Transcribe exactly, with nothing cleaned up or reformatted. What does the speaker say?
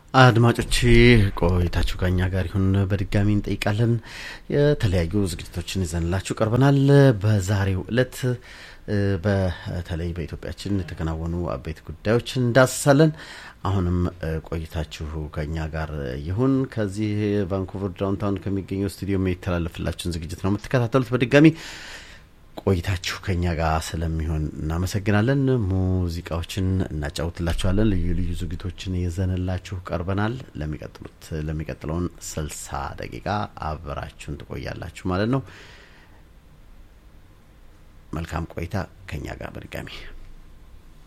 አድማጮች ቆይታችሁ ጋኛ ጋር ይሁን በድጋሚ እንጠይቃለን። የተለያዩ ዝግጅቶችን ይዘንላችሁ ቀርበናል። በዛሬው ዕለት በተለይ በኢትዮጵያችን የተከናወኑ አበይት ጉዳዮችን እንዳስሳለን። አሁንም ቆይታችሁ ጋኛ ጋር ይሁን። ከዚህ ቫንኩቨር ዳውንታውን ከሚገኘው ስቱዲዮ የሚተላለፍላችሁን ዝግጅት ነው የምትከታተሉት። በድጋሚ ቆይታችሁ ከኛ ጋር ስለሚሆን እናመሰግናለን። ሙዚቃዎችን እናጫውትላችኋለን። ልዩ ልዩ ዝግጅቶችን ይዘንላችሁ ቀርበናል። ለሚቀጥሉት ለሚቀጥለውን ስልሳ ደቂቃ አብራችሁን ትቆያላችሁ ማለት ነው። መልካም ቆይታ ከኛ ጋር በድጋሚ